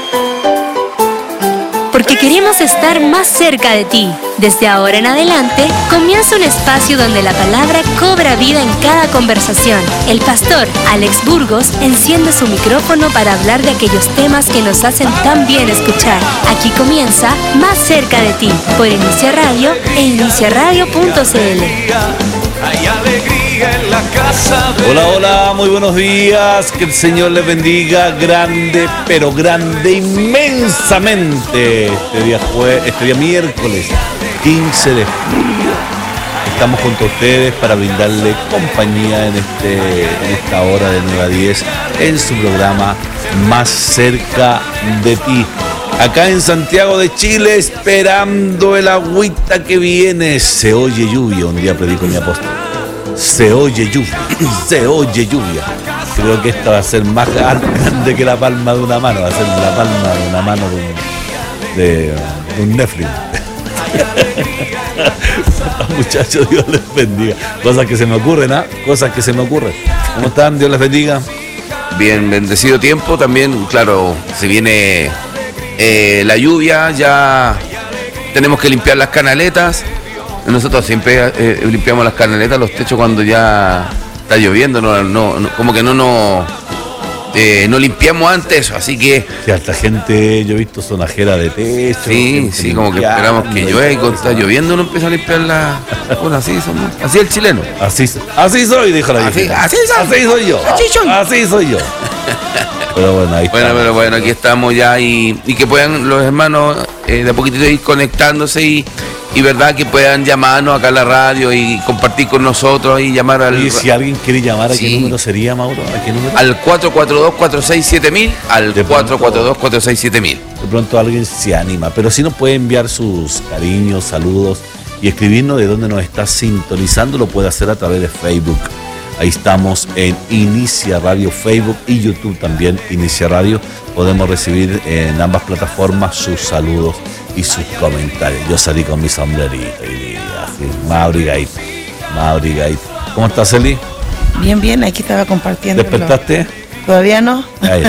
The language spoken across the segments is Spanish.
Porque queremos estar más cerca de ti. Desde ahora en adelante, comienza un espacio donde la palabra cobra vida en cada conversación. El pastor Alex Burgos enciende su micrófono para hablar de aquellos temas que nos hacen tan bien escuchar. Aquí comienza Más cerca de ti, por Inicia Radio e iniciaradio.cl. Hay alegría en la casa de... Hola, hola, muy buenos días. Que el Señor les bendiga grande, pero grande, inmensamente. Este día miércoles 15 de julio. Estamos junto a ustedes para brindarle compañía en esta hora de 9 a 10 en su programa Más cerca de ti. Acá en Santiago de Chile, esperando el agüita que viene. Se oye lluvia, un día predicó mi apóstol. Se oye lluvia, se oye lluvia. Creo que esta va a ser más grande que la palma de una mano. Va a ser la palma de una mano de un Netflix. Muchachos, Dios les bendiga. Cosas que se me ocurren, ¿ah? Cosas que se me ocurren. ¿Cómo están? Dios les bendiga. Bien, bendecido tiempo. También, claro, se viene la lluvia. Ya tenemos que limpiar las canaletas. Nosotros siempre limpiamos las canaletas, los techos cuando ya está lloviendo. Como que no limpiamos antes eso, así que... Sí, harta gente, yo he visto sonajera de techo. Sí, como que esperamos que llueva y cuando está lloviendo uno empieza a limpiar la... Bueno, así es el chileno. Así soy, dijo la vieja. Así soy yo. Así soy yo. Pero bueno, ahí está. Pero bueno, aquí estamos ya y que puedan los hermanos de a poquitito ir conectándose y verdad que puedan llamarnos acá a la radio y compartir con nosotros y llamar al... Y si alguien quiere llamar, ¿a qué número sería, Mauro? ¿A qué número? Al 442-467-1000, al 442-467-1000. De pronto alguien se anima, pero si nos puede enviar sus cariños, saludos y escribirnos de dónde nos está sintonizando, lo puede hacer a través de Facebook. Ahí estamos en Inicia Radio, Facebook y YouTube también, Inicia Radio. Podemos recibir en ambas plataformas sus saludos y sus comentarios. Yo salí con mi sombrerito y así, Mauri Gait. ¿Cómo estás, Eli? Bien, aquí estaba compartiendo. ¿Despertaste? Todavía no.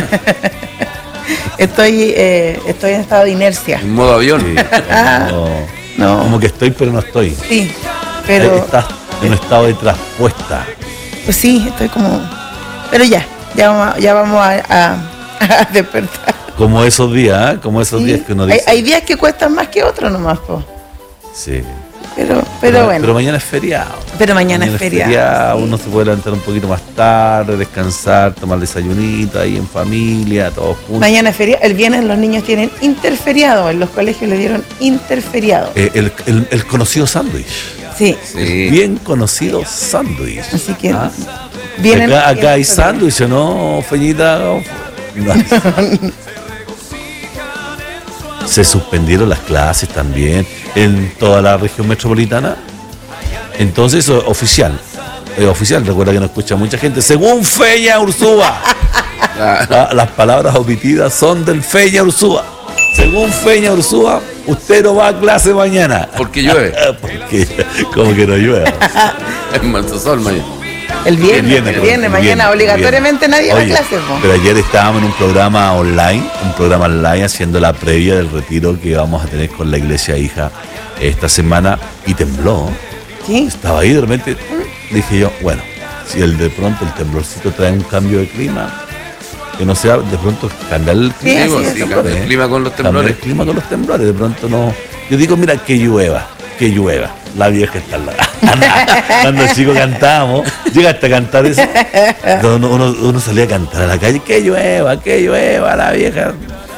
Estoy en estado de inercia. En modo avión. Sí, No. Como que estoy, pero no estoy. Sí, pero... Estás en un estado de traspuesta. Pues sí, estoy como... Pero ya vamos a despertar. Como esos días, días que uno dice... Hay días que cuestan más que otros nomás, po. Sí. Pero bueno. Pero mañana es feriado. Mañana es feriado. Sí. Uno se puede levantar un poquito más tarde, descansar, tomar desayunito ahí en familia, todos juntos. Mañana es feriado. El viernes los niños tienen interferiado. En los colegios le dieron interferiado. El conocido sándwich. Sí. El bien conocido sándwich. Así que vienen. Acá hay sándwich, ¿no, Feñita? No. Se suspendieron las clases también en toda la región metropolitana. Entonces, oficial, recuerda que nos escucha mucha gente. Según Feña Ursúa, las palabras omitidas son del Feña Ursúa. Según Feña Ursúa, usted no va a clase mañana. Porque llueve. Porque, como que no llueve. Es manso sol mañana. El viernes, mañana obligatoriamente nadie va a clase. Pero ayer estábamos en un programa online haciendo la previa del retiro que vamos a tener con la iglesia hija esta semana y tembló. ¿Sí? Estaba ahí de repente, dije yo, bueno, si de pronto el temblorcito trae un cambio de clima, que no sea de pronto cambiar el clima. Sí, cambia el clima con los temblores. Cambiar el clima con los temblores, de pronto no. Yo digo, mira, que llueva. La vieja está al lado. Cuando chicos cantábamos, llegaste a cantar eso. Uno salía a cantar a la calle, que llueva, la vieja.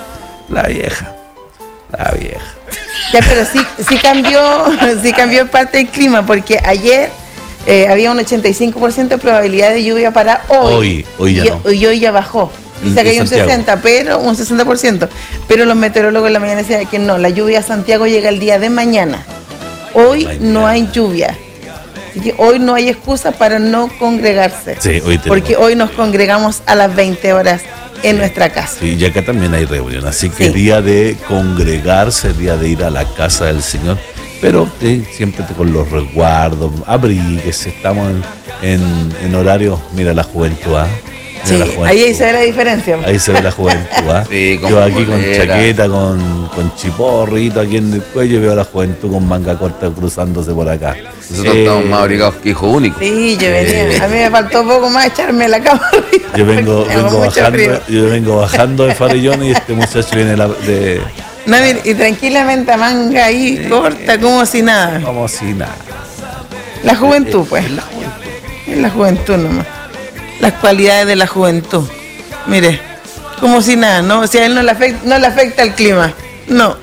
Ya, pero sí cambió en parte el clima, porque ayer había un 85% de probabilidad de lluvia para hoy. Hoy ya no. Y hoy ya bajó. Dice que hay un 60%, pero los meteorólogos en la mañana decían que no, la lluvia a Santiago llega el día de mañana. Hoy no hay lluvia. Así que hoy no hay excusa para no congregarse. Sí, porque hoy nos congregamos a las 20 horas en nuestra casa. Sí, y acá también hay reunión. Así que día de congregarse, día de ir a la casa del Señor. Pero siempre con los resguardos, abríguese, estamos en horario, mira la juventud, Sí, ahí se ve la diferencia. Ahí se ve la juventud, ¿ah? Sí, con yo aquí con polera. chaqueta, con chiporrito aquí en el cuello, y veo a la juventud con manga corta cruzándose por acá. Nosotros estamos más abrigados que hijo único. Sí, yo venía. A mí me faltó poco más echarme la cama. Yo vengo bajando de Farellón y este muchacho viene de... No, y tranquilamente a manga ahí, corta, como si nada. Como si nada. La juventud, pues. Es la juventud nomás. Las cualidades de la juventud. Mire, como si nada, ¿no? O sea, a él no le afecta el clima. No.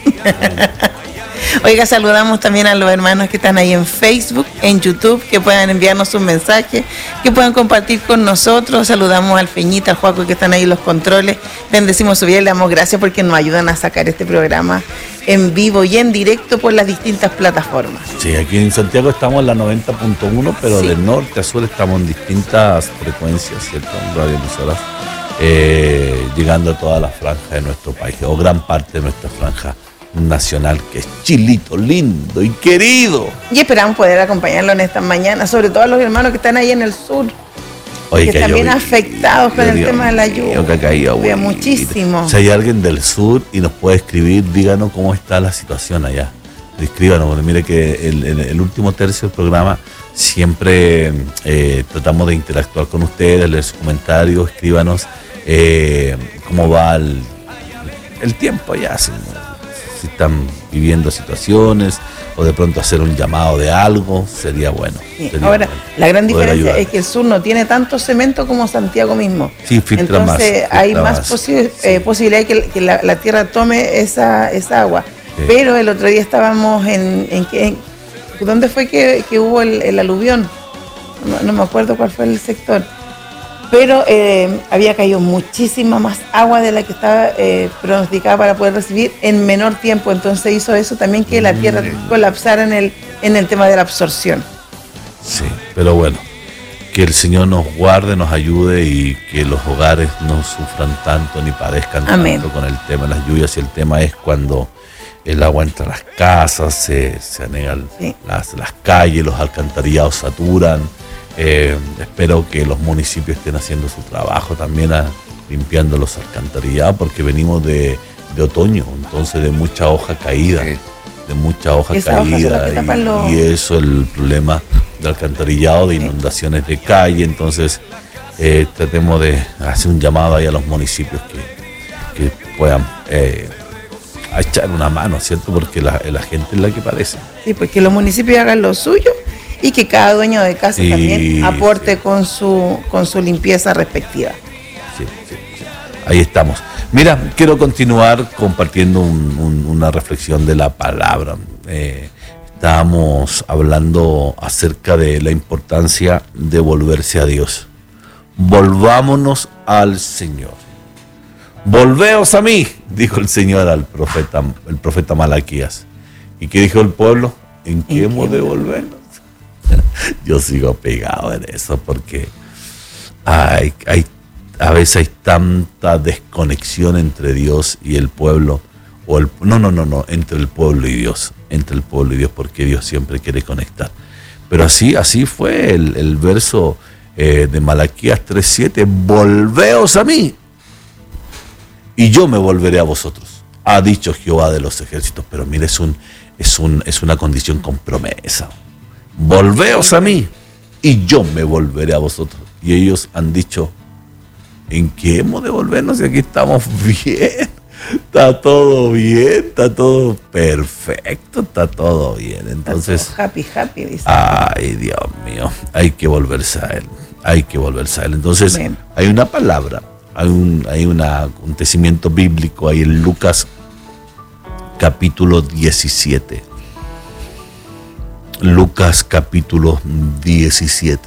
Oiga, saludamos también a los hermanos que están ahí en Facebook, en YouTube, que puedan enviarnos un mensaje, que puedan compartir con nosotros. Saludamos al Feñita, al Juaco, que están ahí en los controles. Bendecimos su vida y le damos gracias porque nos ayudan a sacar este programa en vivo y en directo por las distintas plataformas. Sí, aquí en Santiago estamos en la 90.1, pero sí, de norte a sur estamos en distintas frecuencias, ¿cierto? Radioemisoras, llegando a todas las franjas de nuestro país, o gran parte de nuestra franja nacional, que es chilito, lindo y querido. Y esperamos poder acompañarlo en esta mañana, sobre todo a los hermanos que están ahí en el sur. Oye, que están bien afectados con el tema de la lluvia. Que ha caído muchísimo. Si hay alguien del sur y nos puede escribir, díganos cómo está la situación allá. Escríbanos, porque mire que el último tercio del programa siempre tratamos de interactuar con ustedes, leer sus comentarios, escríbanos cómo va el tiempo allá, si están viviendo situaciones o de pronto hacer un llamado de algo, sería bueno. Sí. Ahora, la gran diferencia es que el sur no tiene tanto cemento como Santiago mismo. Sí, filtra más. Entonces hay más posibilidad de que la tierra tome esa agua. Sí. Pero el otro día estábamos ¿dónde fue que hubo el aluvión? No me acuerdo cuál fue el sector. Pero había caído muchísima más agua de la que estaba pronosticada para poder recibir en menor tiempo. Entonces hizo eso también que la tierra colapsara en el tema de la absorción. Sí, pero bueno, que el Señor nos guarde, nos ayude y que los hogares no sufran tanto ni padezcan Amén. Tanto con el tema de las lluvias. Y el tema es cuando el agua entra a las casas, se anegan las calles, los alcantarillados saturan. Espero que los municipios estén haciendo su trabajo también limpiando los alcantarillados, porque venimos de otoño, entonces de mucha hoja caída, y eso es el problema de alcantarillado, de inundaciones de calle. Entonces tratemos de hacer un llamado ahí a los municipios que puedan a echar una mano, ¿cierto? Porque la gente es la que padece. Sí, porque los municipios hagan lo suyo y que cada dueño de casa también aporte con su limpieza respectiva. Sí. Ahí estamos. Mira, quiero continuar compartiendo una reflexión de la palabra. Estábamos hablando acerca de la importancia de volverse a Dios. Volvámonos al Señor. Volveos a mí, dijo el Señor al profeta Malaquías. ¿Y qué dijo el pueblo? ¿En qué hemos de volvernos? Yo sigo pegado en eso porque a veces hay tanta desconexión entre Dios y el pueblo, entre el pueblo y Dios, porque Dios siempre quiere conectar. Pero así fue el verso de Malaquías 3:7, volveos a mí y yo me volveré a vosotros, ha dicho Jehová de los ejércitos. Pero mire, es una condición con promesa. Volveos a mí y yo me volveré a vosotros. Y ellos han dicho, ¿en qué hemos de volvernos? Y aquí estamos bien, está todo bien, está todo perfecto, está todo bien. Entonces, happy, dice. Ay, Dios mío, hay que volverse a Él. Entonces, Amén. Hay una palabra, hay un acontecimiento bíblico ahí en Lucas capítulo 17. Lucas capítulo 17.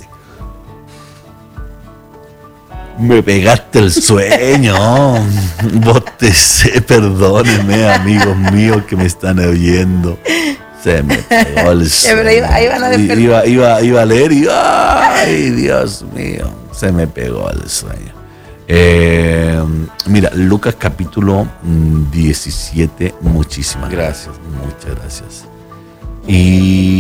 Me pegaste el sueño. Bostecé, perdónenme, amigos míos que me están oyendo. Se me pegó el sueño. Pero ahí van a despertar. Iba a leer y ¡ay, Dios mío! Se me pegó el sueño. Mira, Lucas capítulo 17. Muchísimas gracias. Muchas gracias.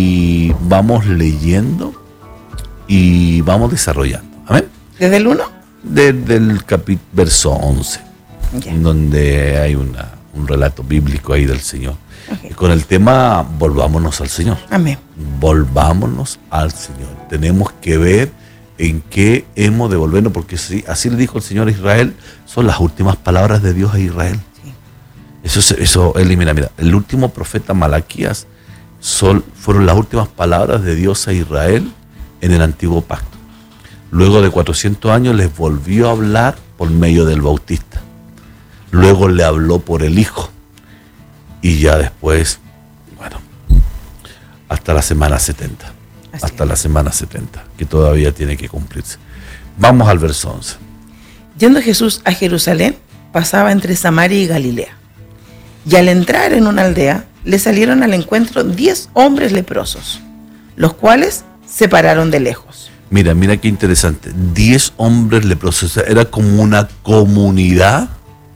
Y vamos leyendo y vamos desarrollando. ¿Amén? ¿Desde el 1? del verso 11, donde hay un relato bíblico ahí del Señor. Okay. Con el tema, volvámonos al Señor. Amén. Volvámonos al Señor. Tenemos que ver en qué hemos de volvernos, porque así le dijo el Señor a Israel, son las últimas palabras de Dios a Israel. Sí. Eso elimina. Mira, el último profeta Malaquías fueron las últimas palabras de Dios a Israel en el antiguo pacto. Luego de 400 años les volvió a hablar por medio del Bautista. Luego le habló por el Hijo. Y ya después, bueno, hasta la semana 70. Hasta la semana 70, que todavía tiene que cumplirse. Vamos al verso 11. Yendo Jesús a Jerusalén, pasaba entre Samaria y Galilea. Y al entrar en una aldea, le salieron al encuentro 10 hombres leprosos, los cuales se pararon de lejos. Mira qué interesante. 10 hombres leprosos. O sea, era como una comunidad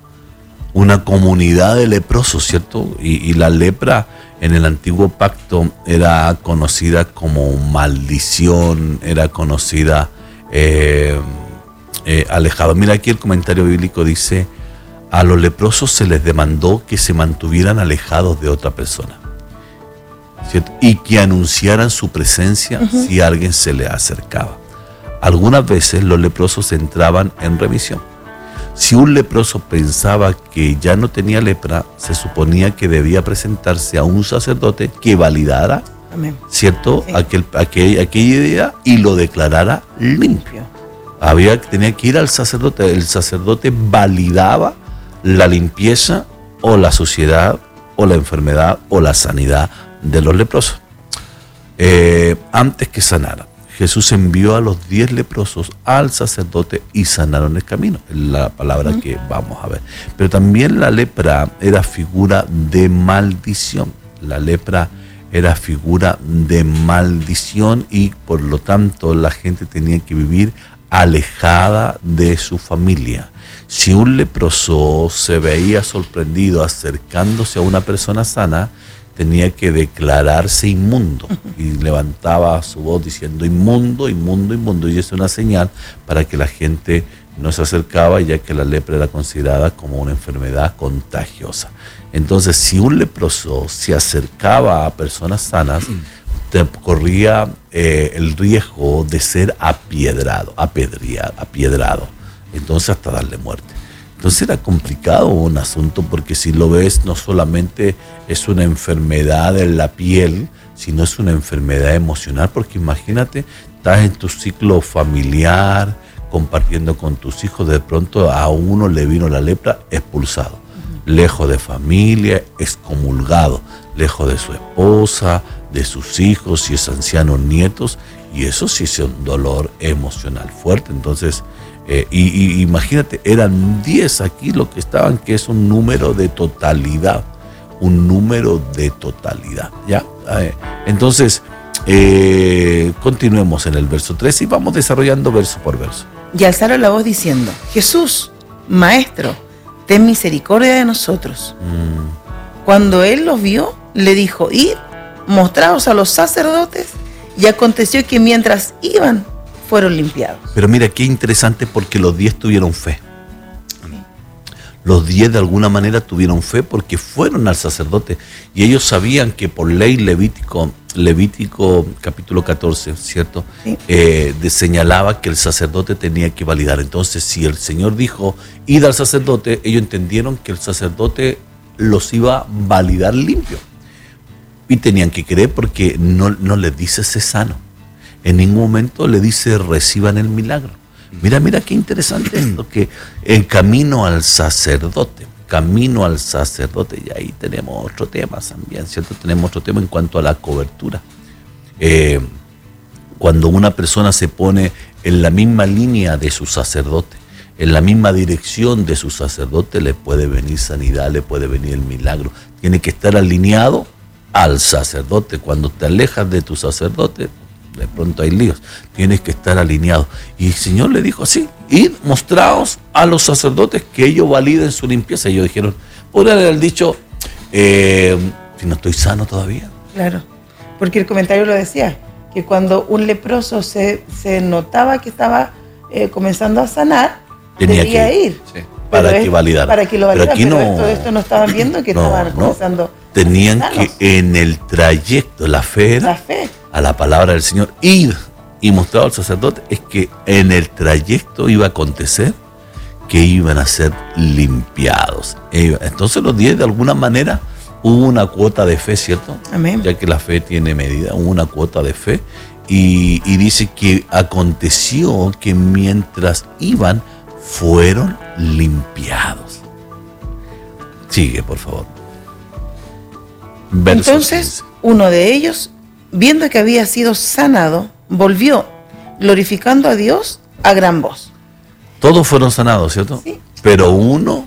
de leprosos, ¿cierto? Y la lepra en el antiguo pacto era conocida como maldición, era conocida alejado. Mira aquí el comentario bíblico dice: a los leprosos se les demandó que se mantuvieran alejados de otra persona, ¿cierto? Y que anunciaran su presencia si alguien se le acercaba. Algunas veces los leprosos entraban en remisión. Si un leproso pensaba que ya no tenía lepra, se suponía que debía presentarse a un sacerdote que validara, ¿cierto? Sí. aquella idea y lo declarara limpio. Tenía que ir al sacerdote. El sacerdote validaba la limpieza o la suciedad o la enfermedad o la sanidad de los leprosos. Antes que sanara, Jesús envió a los 10 leprosos al sacerdote y sanaron el camino. Es la palabra que vamos a ver. Pero también la lepra era figura de maldición. La lepra era figura de maldición y por lo tanto la gente tenía que vivir alejada de su familia. Si un leproso se veía sorprendido acercándose a una persona sana, tenía que declararse inmundo y levantaba su voz diciendo inmundo, inmundo, inmundo, y es una señal para que la gente no se acercaba, ya que la lepra era considerada como una enfermedad contagiosa. Entonces, si un leproso se acercaba a personas sanas, corría el riesgo de ser apiedrado, entonces hasta darle muerte. Entonces era complicado un asunto, porque si lo ves, no solamente es una enfermedad en la piel, sino es una enfermedad emocional, porque imagínate, estás en tu ciclo familiar, compartiendo con tus hijos, de pronto a uno le vino la lepra, expulsado, lejos de familia, excomulgado, lejos de su esposa, de sus hijos, si es ancianos, nietos, y eso sí es un dolor emocional fuerte. Entonces, imagínate, eran 10 aquí lo que estaban, que es un número de totalidad, ¿ya? Entonces, continuemos en el verso 3 y vamos desarrollando verso por verso. Y alzaron la voz diciendo: Jesús, Maestro, ten misericordia de nosotros. Cuando él los vio, le dijo: id, mostraos a los sacerdotes. Y aconteció que mientras iban, fueron limpiados. Pero mira qué interesante, porque los 10 tuvieron fe. Los 10 de alguna manera tuvieron fe porque fueron al sacerdote y ellos sabían que por ley Levítico capítulo 14, ¿cierto? Sí. Señalaba que el sacerdote tenía que validar. Entonces, si el Señor dijo id al sacerdote, ellos entendieron que el sacerdote los iba a validar limpio. Y tenían que creer, porque no les dice sé sano. En ningún momento le dice reciban el milagro. Mira qué interesante esto, que en camino al sacerdote, y ahí tenemos otro tema también, ¿cierto? Tenemos otro tema en cuanto a la cobertura. Cuando una persona se pone en la misma línea de su sacerdote, en la misma dirección de su sacerdote, le puede venir sanidad, le puede venir el milagro. Tiene que estar alineado al sacerdote. Cuando te alejas de tu sacerdote, de pronto hay líos, tienes que estar alineado. Y el Señor le dijo así: id, mostraos a los sacerdotes que ellos validen su limpieza. Y ellos dijeron, podrían haber dicho, si no estoy sano todavía. Claro, porque el comentario lo decía, que cuando un leproso se notaba que estaba comenzando a sanar, Tenía debía que ir. Sí. Para Pero que validara. Para que lo Pero validara, aquí pero no. esto no estaban viendo que No, estaban no. comenzando Tenían sanos. que en el trayecto, la fe era La fe. a la palabra del Señor, ir y mostrar al sacerdote, es que en el trayecto iba a acontecer que iban a ser limpiados. Entonces los 10 de alguna manera hubo una cuota de fe, ¿cierto? Amén. Ya que la fe tiene medida, hubo una cuota de fe y dice que aconteció que mientras iban fueron limpiados. Sigue, por favor. Verso Entonces, 15. uno de ellos, viendo que había sido sanado, volvió, glorificando a Dios a gran voz. Todos fueron sanados, ¿cierto? Sí. Pero uno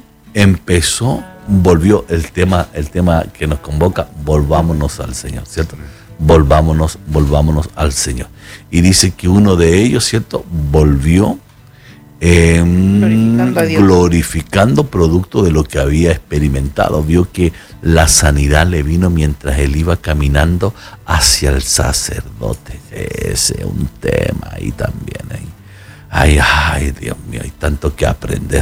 volvió el tema que nos convoca, volvámonos al Señor, ¿cierto? Volvámonos al Señor. Y dice que uno de ellos, ¿cierto? Volvió Glorificando a Dios. glorificando producto de lo que había experimentado. Vio que la sanidad le vino mientras él iba caminando hacia el sacerdote. Ese es un tema ahí también. Ay, Dios mío, hay tanto que aprender.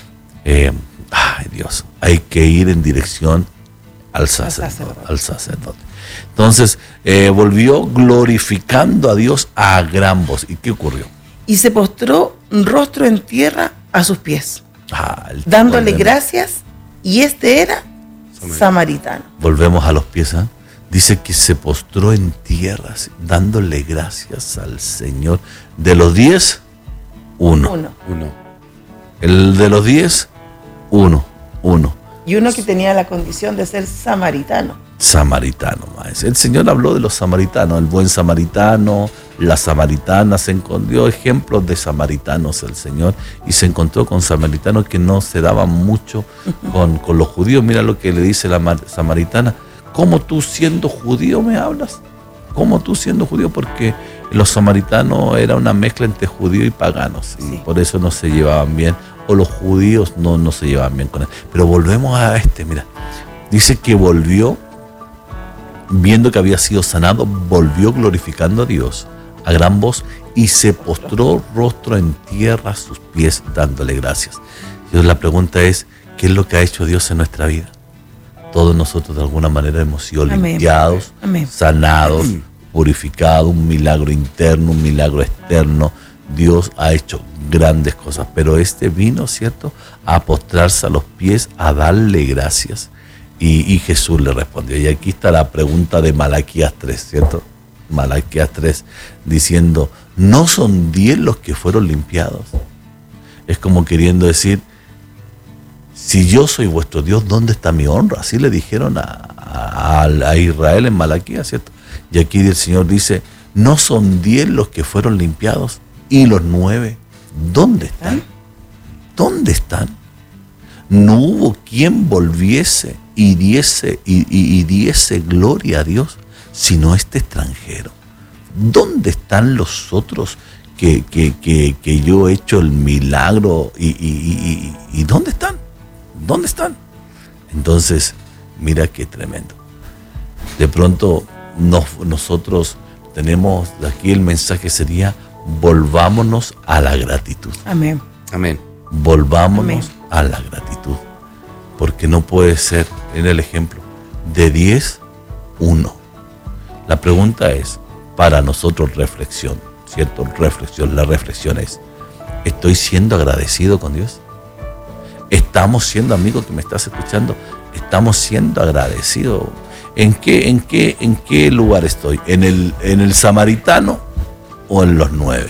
Ay, Dios, hay que ir en dirección al sacerdote. Entonces, volvió glorificando a Dios a gran voz. ¿Y qué ocurrió? Y se postró rostro en tierra a sus pies, dándole Volvemos. gracias, y este era samaritano. Volvemos a los pies, ¿eh? Dice que se postró en tierra, dándole gracias al Señor. De los 10, uno. Uno. El de los 10, uno. Y uno que tenía la condición de ser samaritano. Samaritano, maestro. El Señor habló de los samaritanos, el buen samaritano, la samaritana, se encontró ejemplos de samaritanos el Señor y se encontró con samaritanos que no se daban mucho con los judíos. Mira lo que le dice la samaritana: ¿cómo tú siendo judío me hablas? ¿Cómo tú siendo judío? Porque los samaritanos era una mezcla entre judíos y paganos, y Sí. por eso no se llevaban bien, o los judíos no se llevaban bien con él. Pero volvemos a mira, dice que volvió, viendo que había sido sanado, volvió glorificando a Dios a gran voz y se postró rostro en tierra a sus pies, dándole gracias. Entonces la pregunta es, ¿qué es lo que ha hecho Dios en nuestra vida? Todos nosotros de alguna manera hemos sido Amén. limpiados, Amén. sanados, purificados, un milagro interno, un milagro externo. Dios ha hecho grandes cosas, pero vino, ¿cierto?, a postrarse a los pies, a darle gracias. Y Jesús le respondió. Y aquí está la pregunta de Malaquías 3, ¿cierto? Malaquías 3, diciendo, ¿no son 10 los que fueron limpiados? Es como queriendo decir, si yo soy vuestro Dios, ¿dónde está mi honra? Así le dijeron a Israel en Malaquías, ¿cierto? Y aquí el Señor dice, ¿no son 10 los que fueron limpiados? ¿Y los 9? ¿Dónde están? ¿Dónde están? No hubo quien volviese y diese gloria a Dios, sino este extranjero. ¿Dónde están los otros que yo he hecho el milagro? ¿Y dónde están? ¿Dónde están? Entonces, mira qué tremendo. De pronto nosotros tenemos, aquí el mensaje sería, volvámonos a la gratitud. Amén. Amén. Volvámonos Amén. a la gratitud. Porque no puede ser, en el ejemplo, de 10, 1. La pregunta es, para nosotros reflexión, ¿cierto? La reflexión es, ¿estoy siendo agradecido con Dios? ¿Estamos siendo, amigo que me estás escuchando, estamos siendo agradecidos? ¿En qué lugar estoy? ¿En el samaritano o en los 9?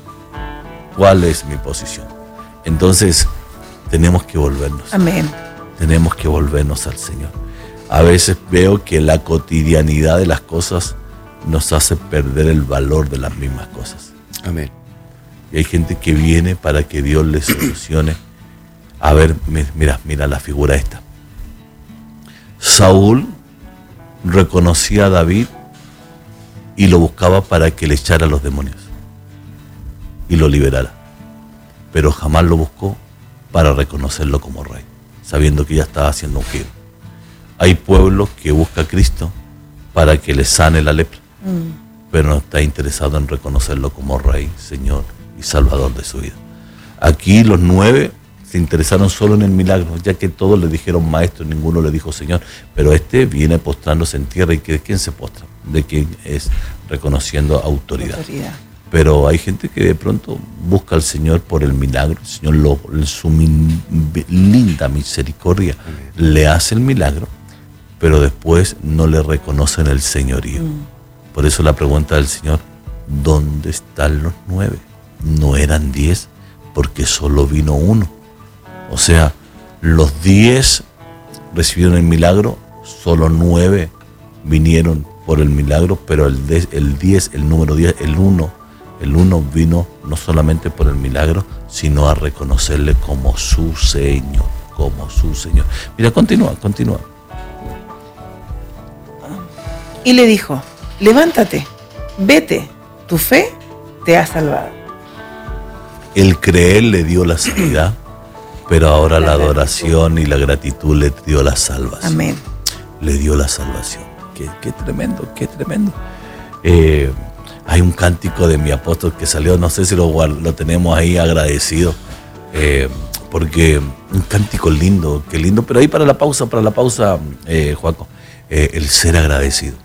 ¿Cuál es mi posición? Entonces, tenemos que volvernos. Amén. Tenemos que volvernos al Señor. A veces veo que la cotidianidad de las cosas nos hace perder el valor de las mismas cosas. Amén. Y hay gente que viene para que Dios les solucione. A ver, mira la figura esta. Saúl reconocía a David y lo buscaba para que le echara a los demonios y lo liberara. Pero jamás lo buscó para reconocerlo como rey, sabiendo que ya estaba siendo ungido. Hay pueblos que buscan a Cristo para que le sane la lepra, pero no está interesado en reconocerlo como rey, Señor y Salvador de su vida. Aquí los 9 se interesaron solo en el milagro, ya que todos le dijeron maestro, ninguno le dijo Señor, pero viene postrándose en tierra. ¿Y de quién se postra? De quién es, reconociendo autoridad. Pero hay gente que de pronto busca al Señor por el milagro. El Señor en su linda misericordia le hace el milagro, pero después no le reconocen el señorío. Por eso la pregunta del Señor: ¿dónde están los 9? No eran 10, porque solo vino uno. O sea, los 10 recibieron el milagro, solo 9 vinieron por el milagro, pero el número 10, el uno vino no solamente por el milagro, sino a reconocerle como su Señor, Mira, continúa. Y le dijo: levántate, vete, tu fe te ha salvado. El creer le dio la sanidad, pero ahora la adoración y la gratitud le dio la salvación. Amén. Le dio la salvación. Qué tremendo. Hay un cántico de mi apóstol que salió, no sé si lo tenemos ahí agradecido, porque un cántico lindo, qué lindo, pero ahí para la pausa, Joaco, el ser agradecido.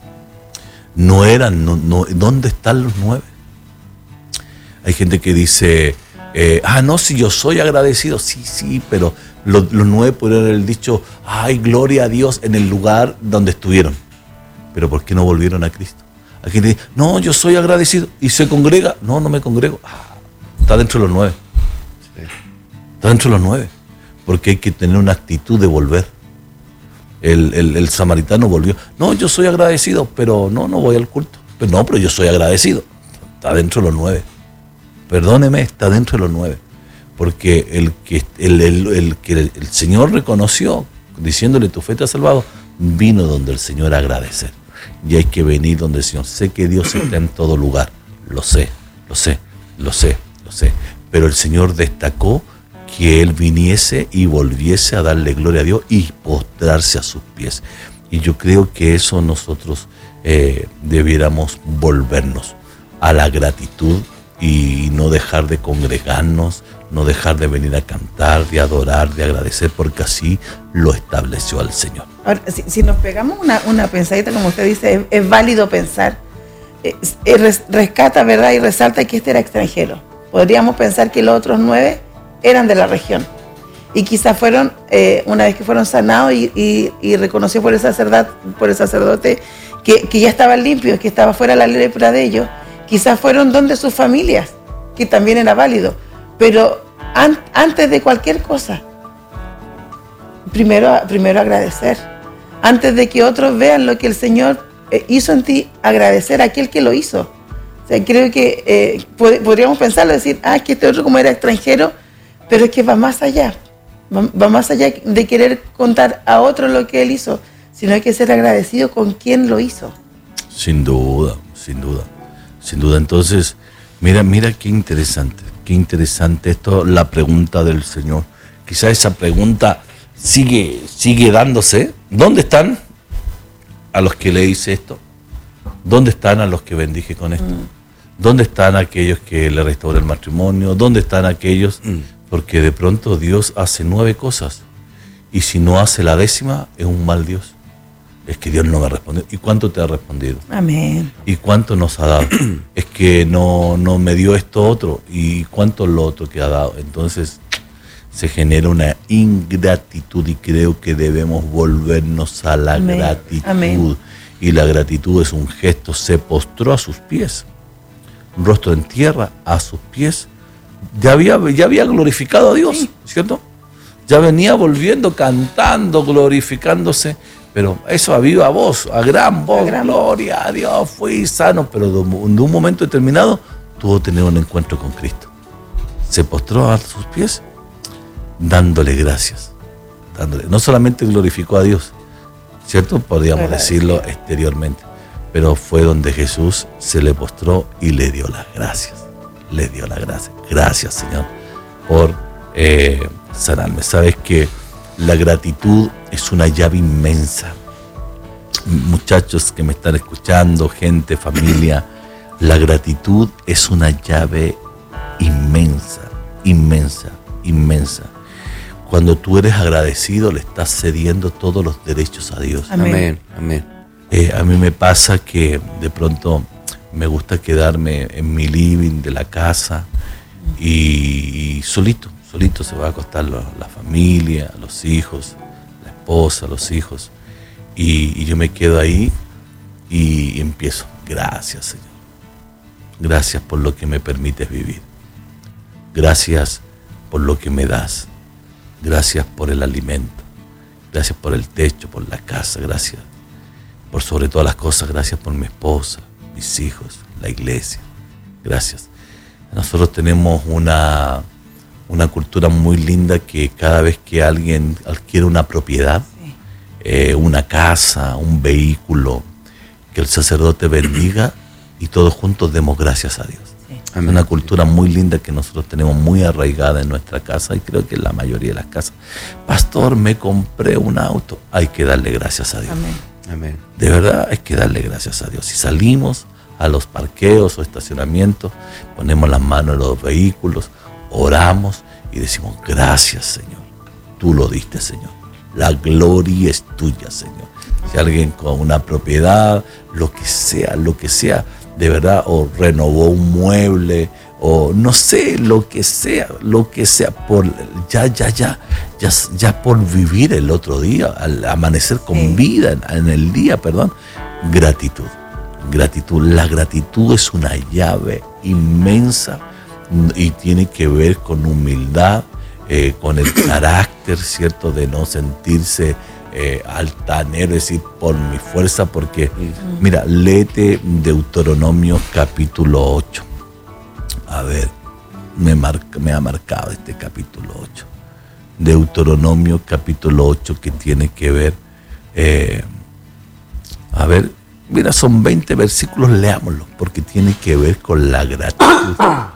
¿Dónde están los 9? Hay gente que dice, si yo soy agradecido, sí, pero los 9 pudieron haber dicho, ay, gloria a Dios en el lugar donde estuvieron. Pero ¿por qué no volvieron a Cristo? Hay gente que dice, no, yo soy agradecido, y se congrega. No me congrego. Está dentro de los 9. Sí. Está dentro de los 9, porque hay que tener una actitud de volver. El samaritano volvió. No, yo soy agradecido, pero no voy al culto. Pero yo soy agradecido. Está dentro de los 9. Perdóneme, está dentro de los 9. Porque el que el Señor reconoció, diciéndole tu fe te ha salvado, vino donde el Señor a agradecer. Y hay que venir donde el Señor. Sé que Dios está en todo lugar. Lo sé. Pero el Señor destacó que Él viniese y volviese a darle gloria a Dios y postrarse a sus pies. Y yo creo que eso nosotros debiéramos volvernos a la gratitud y no dejar de congregarnos, no dejar de venir a cantar, de adorar, de agradecer, porque así lo estableció el Señor. Ahora, si nos pegamos una pensadita, como usted dice, es válido pensar, rescata, ¿verdad? Y resalta que este era extranjero. Podríamos pensar que los otros 9 eran de la región. Y quizás fueron, una vez que fueron sanados y reconocidos por el sacerdote que ya estaban limpios, que estaba fuera la lepra de ellos, quizás fueron donde sus familias, que también era válido. Pero antes de cualquier cosa, primero agradecer. Antes de que otros vean lo que el Señor hizo en ti, agradecer a aquel que lo hizo. O sea, creo que podríamos pensarlo, decir, que este otro como era extranjero, pero es que va más allá. Va más allá de querer contar a otro lo que Él hizo, sino hay que ser agradecido con quien lo hizo. Sin duda. Entonces, mira qué interesante esto, la pregunta del Señor. Quizá esa pregunta sigue dándose. ¿Dónde están a los que le hice esto? ¿Dónde están a los que bendije con esto? ¿Dónde están aquellos que le restauré el matrimonio? ¿Dónde están aquellos? Porque de pronto Dios hace 9 cosas, y si no hace la 10ª es un mal Dios. Es que Dios no me respondió. ¿Y cuánto te ha respondido? Amén. ¿Y cuánto nos ha dado? Es que no me dio esto otro. ¿Y cuánto lo otro que ha dado? Entonces se genera una ingratitud, y creo que debemos volvernos a la gratitud. Amén. Y la gratitud es un gesto. Se postró a sus pies, rostro en tierra, a sus pies. Ya había glorificado a Dios, sí, ¿cierto? Ya venía volviendo, cantando, glorificándose. Pero eso a viva voz, a gran voz, gloria a Dios, fui sano. Pero de un momento determinado tuvo que tener un encuentro con Cristo. Se postró a sus pies, dándole gracias. No solamente glorificó a Dios, ¿cierto? Podríamos decirlo exteriormente. Pero fue donde Jesús se le postró y le dio las gracias. Gracias, Señor, por sanarme. Sabes que la gratitud es una llave inmensa. Muchachos que me están escuchando, gente, familia, la gratitud es una llave inmensa inmensa, inmensa. Cuando tú eres agradecido, le estás cediendo todos los derechos a Dios. Amén, amén. A mí me pasa que de pronto me gusta quedarme en mi living de la casa y solito se va a acostar la familia, los hijos, la esposa, los hijos. Y yo me quedo ahí y empiezo. Gracias, Señor. Gracias por lo que me permites vivir. Gracias por lo que me das. Gracias por el alimento. Gracias por el techo, por la casa. Gracias por sobre todas las cosas. Gracias por mi esposa, mis hijos, la iglesia. Gracias. Nosotros tenemos una cultura muy linda que cada vez que alguien adquiere una propiedad, una casa, un vehículo, que el sacerdote bendiga y todos juntos demos gracias a Dios. Es una cultura muy linda que nosotros tenemos muy arraigada en nuestra casa y creo que en la mayoría de las casas. Pastor, me compré un auto. Hay que darle gracias a Dios. Amén. Amén. De verdad hay que darle gracias a Dios. Si salimos a los parqueos o estacionamientos, ponemos las manos en los vehículos, oramos y decimos gracias, Señor. Tú lo diste, Señor. La gloria es tuya, Señor. Si alguien con una propiedad, lo que sea, de verdad, o renovó un mueble, o no sé, lo que sea, por ya por vivir el otro día, al amanecer con vida en el día, gratitud. La gratitud es una llave inmensa y tiene que ver con humildad, con el carácter, ¿cierto? De no sentirse altanero, es decir, por mi fuerza, porque, mira, léete Deuteronomio capítulo 8. A ver, me ha marcado este capítulo 8. Deuteronomio capítulo 8, que tiene que ver, a ver, mira, son 20 versículos, leámoslo, porque tiene que ver con la gratitud.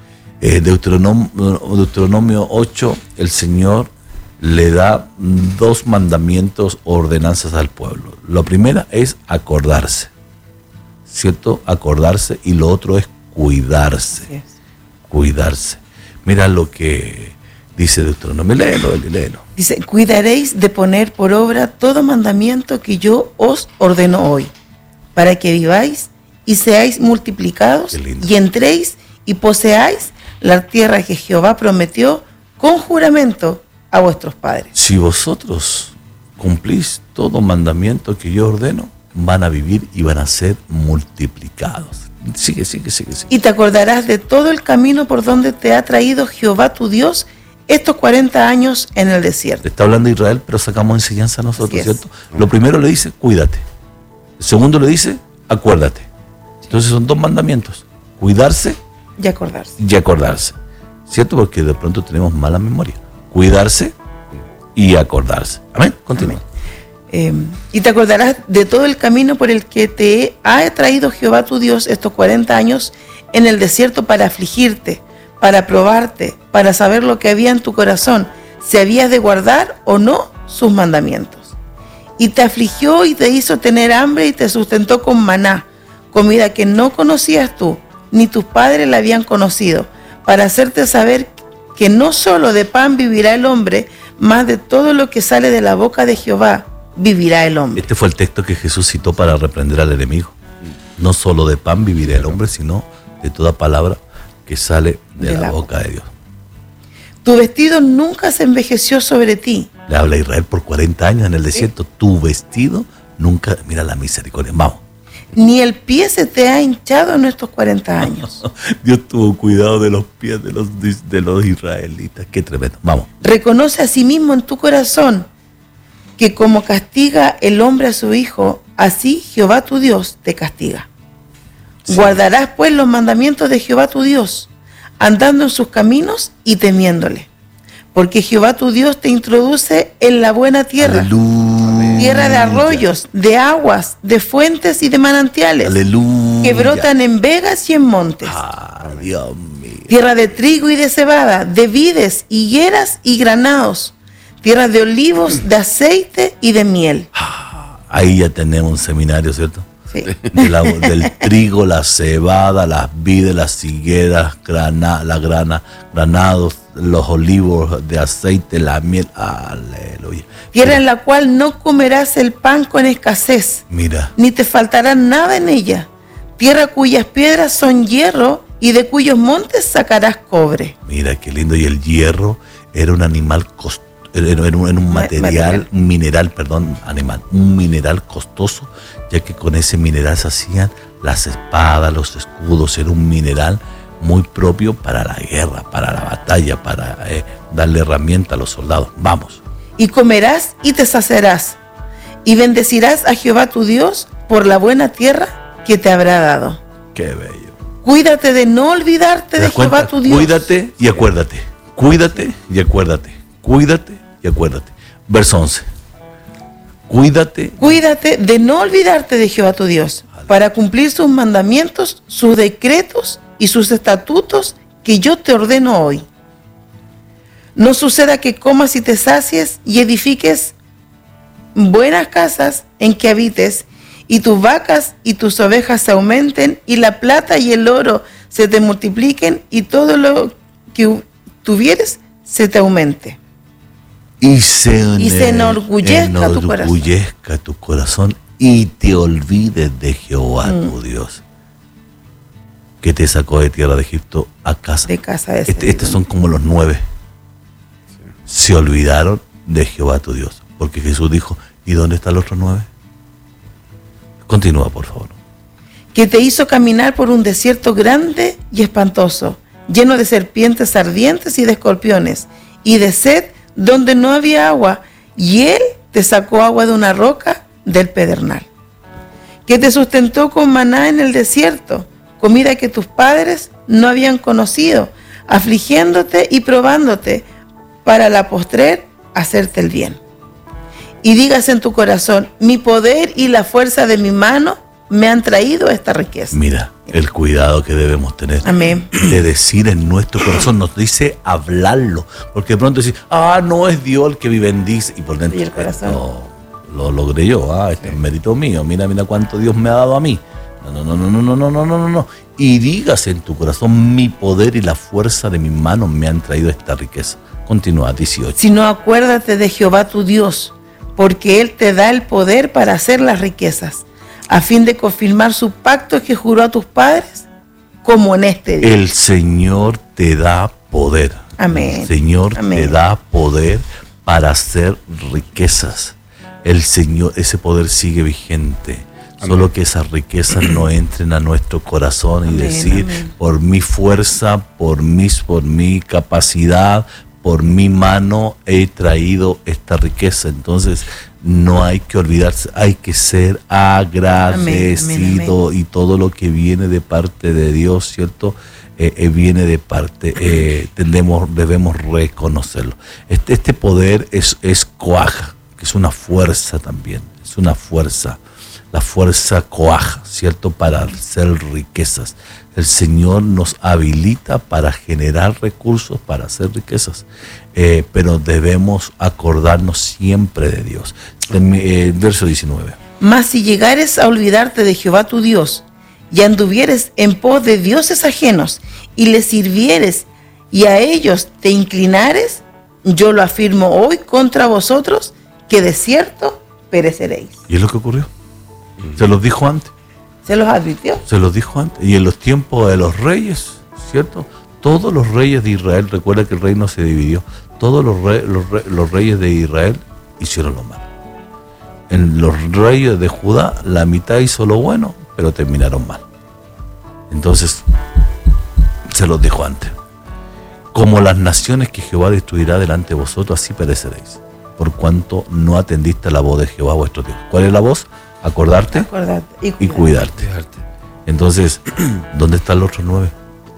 Deuteronomio 8, el Señor le da 2 mandamientos o ordenanzas al pueblo. La primera es acordarse, ¿cierto? Acordarse, y lo otro es cuidarse. Yes. Cuidarse. Mira lo que dice Deuteronomio, léelo. Dice, cuidaréis de poner por obra todo mandamiento que yo os ordeno hoy, para que viváis y seáis multiplicados y entréis y poseáis la tierra que Jehová prometió con juramento a vuestros padres. Si vosotros cumplís todo mandamiento que yo ordeno, van a vivir y van a ser multiplicados. Sigue. Y te acordarás de todo el camino por donde te ha traído Jehová tu Dios estos 40 años en el desierto. Está hablando de Israel, pero sacamos enseñanza a nosotros, ¿cierto? Lo primero le dice, cuídate. El segundo le dice, acuérdate. Entonces son 2 mandamientos: cuidarse y acordarse. ¿Cierto? Porque de pronto tenemos mala memoria. Cuidarse y acordarse. Amén. Continúa. Y te acordarás de todo el camino por el que te ha traído Jehová tu Dios estos 40 años en el desierto, para afligirte, para probarte, para saber lo que había en tu corazón, si habías de guardar o no sus mandamientos. Y te afligió y te hizo tener hambre y te sustentó con maná, comida que no conocías tú, ni tus padres la habían conocido, para hacerte saber que no solo de pan vivirá el hombre, mas de todo lo que sale de la boca de Jehová vivirá el hombre. Este fue el texto que Jesús citó para reprender al enemigo. No solo de pan vivirá el hombre, sino de toda palabra que sale de la boca de Dios. Tu vestido nunca se envejeció sobre ti. Le habla a Israel por 40 años en el desierto. Tu vestido nunca, mira la misericordia. Vamos. Ni el pie se te ha hinchado en estos 40 años. Dios tuvo cuidado de los pies de los israelitas. Qué tremendo. Vamos. Reconoce a sí mismo en tu corazón que como castiga el hombre a su hijo, así Jehová tu Dios te castiga. Sí. Guardarás pues los mandamientos de Jehová tu Dios, andando en sus caminos y temiéndole. Porque Jehová tu Dios te introduce en la buena tierra. Aleluya. Tierra de arroyos, de aguas, de fuentes y de manantiales. Aleluya. Que brotan en vegas y en montes. Dios mío. Tierra de trigo y de cebada, de vides, higueras y granados. Tierra de olivos, de aceite y de miel. Ahí ya tenemos un seminario, ¿cierto? Sí. Del trigo, la cebada, las vides, las higueras, granados, los olivos de aceite, la miel. Aleluya. Tierra en la cual no comerás el pan con escasez, Mira, ni te faltará nada en ella. Tierra cuyas piedras son hierro y de cuyos montes sacarás cobre. mira qué lindo. Y el hierro era un animal costoso. Era un material, un mineral costoso, ya que con ese mineral se hacían las espadas, los escudos. Era un mineral muy propio para la guerra, para la batalla, para darle herramienta a los soldados. Vamos. Y comerás y te saciarás, y bendecirás a Jehová tu Dios por la buena tierra que te habrá dado. Qué bello. Cuídate de no olvidarte de Jehová tu Dios. Cuídate y acuérdate. Cuídate y acuérdate. Cuídate y acuérdate. Verso 11. Cuídate de no olvidarte de Jehová tu Dios, para cumplir sus mandamientos, sus decretos y sus estatutos que yo te ordeno hoy. No suceda que comas y te sacies y edifiques buenas casas en que habites, y tus vacas y tus ovejas se aumenten, y la plata y el oro se te multipliquen, y todo lo que tuvieres se te aumente. y se enorgullezca tu corazón y te olvides de Jehová tu Dios, que te sacó de tierra de Egipto a casa. De casa de Estos son como los 9. Se olvidaron de Jehová tu Dios, porque Jesús dijo, ¿y dónde están los otros 9? Continúa, por favor. Que te hizo caminar por un desierto grande y espantoso, lleno de serpientes ardientes y de escorpiones, y de sed donde no había agua, y él te sacó agua de una roca del pedernal. Que te sustentó con maná en el desierto, comida que tus padres no habían conocido, afligiéndote y probándote, para la postrer hacerte el bien. Y digas en tu corazón, mi poder y la fuerza de mi mano me han traído esta riqueza. Mira, el cuidado que debemos tener. Amén. De decir en nuestro corazón, nos dice hablarlo, porque de pronto decir, no es Dios el que me bendice, y por dentro, Y el corazón. lo logré yo, este es mérito mío, mira cuánto Dios me ha dado a mí. No. Y digas en tu corazón, mi poder y la fuerza de mi mano me han traído esta riqueza. Continúa, 18. Sino acuérdate de Jehová tu Dios, porque él te da el poder para hacer las riquezas, a fin de confirmar su pacto que juró a tus padres, como en este día. El Señor te da poder. Amén. El Señor te da poder para hacer riquezas. El Señor, ese poder sigue vigente. Amén. Solo que esas riquezas no entren a nuestro corazón y decir, por mi fuerza, por mi capacidad, por mi mano he traído esta riqueza. Entonces no hay que olvidarse, hay que ser agradecido. Amén. Y todo lo que viene de parte de Dios, ¿cierto? Viene de parte, debemos reconocerlo. Este poder es coaja, que es una fuerza también, es una fuerza. La fuerza coaja, ¿cierto? Para hacer riquezas. El Señor nos habilita para generar recursos, para hacer riquezas. Pero debemos acordarnos siempre de Dios. Verso 19. Mas si llegares a olvidarte de Jehová tu Dios, y anduvieres en pos de dioses ajenos, y les sirvieres, y a ellos te inclinares, yo lo afirmo hoy contra vosotros, que de cierto pereceréis. ¿Y es lo que ocurrió? Se los dijo antes. ¿Se los advirtió? Se los dijo antes. Y en los tiempos de los reyes, ¿cierto? Todos los reyes de Israel, recuerda que el reino se dividió, todos los reyes de Israel hicieron lo malo. En los reyes de Judá, la mitad hizo lo bueno, pero terminaron mal. Entonces, se los dijo antes. Como las naciones que Jehová destruirá delante de vosotros, así pereceréis, por cuanto no atendiste a la voz de Jehová vuestro Dios. ¿Cuál es la voz? Acordarte y cuidarte. Entonces, ¿dónde están los otros 9?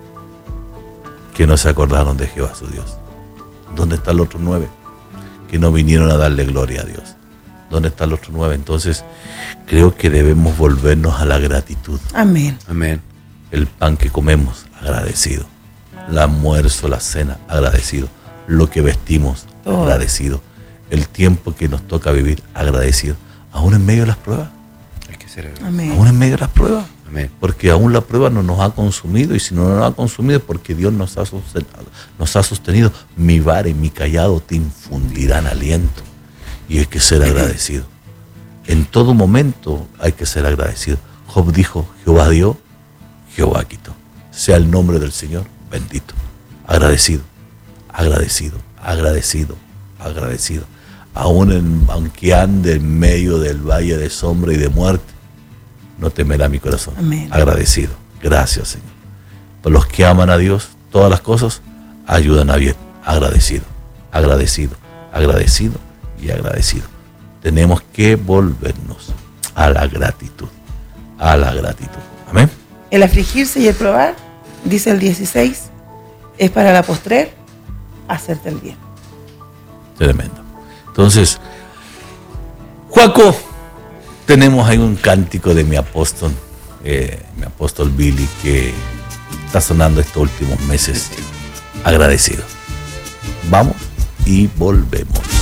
Que no se acordaron de Jehová su Dios. ¿Dónde están los otros 9? Que no vinieron a darle gloria a Dios. ¿Dónde están los otros 9? Entonces, creo que debemos volvernos a la gratitud. Amén. Amén. El pan que comemos, agradecido. El almuerzo, la cena, agradecido. Lo que vestimos, agradecido. El tiempo que nos toca vivir, agradecido. Aún en medio de las pruebas. ser agradecido. Amén. Aún en medio de las pruebas. Amén. Porque aún la prueba no nos ha consumido, y si no nos ha consumido es porque Dios nos ha sostenido. Mi vara y mi callado te infundirán aliento. Y hay que ser agradecido. En todo momento hay que ser agradecido. Job dijo, Jehová dio, Jehová quitó. Sea el nombre del Señor bendito. Agradecido, agradecido, agradecido, agradecido. Aunque ande en medio del valle de sombra y de muerte, no temerá mi corazón. Amén. Agradecido. Gracias, Señor. Por los que aman a Dios, todas las cosas ayudan a bien. Agradecido, agradecido, agradecido y agradecido. Tenemos que volvernos a la gratitud. A la gratitud. Amén. El afligirse y el probar, dice el 16, es para la postrer hacerte el bien. Tremendo. Entonces, Juaco, tenemos ahí un cántico de mi apóstol Billy, que está sonando estos últimos meses. Agradecido. Vamos y volvemos.